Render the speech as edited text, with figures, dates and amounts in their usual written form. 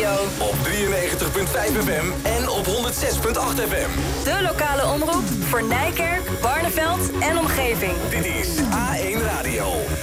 Radio. Op 93.5 FM en op 106.8 FM. De lokale omroep voor Nijkerk, Barneveld en omgeving. Dit is A1 Radio.